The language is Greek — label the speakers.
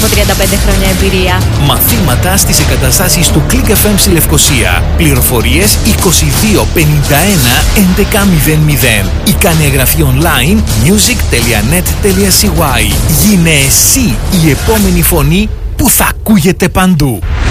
Speaker 1: από 35 χρόνια εμπειρία.
Speaker 2: Μαθήματα στις εγκαταστάσεις του Click FM στη Λευκοσία. Πληροφορίες 22 51 1100. Ή κάνε εγγραφή online music.net.cy. Γίνε εσύ η επόμενη φωνή που θα ακούγεται παντού.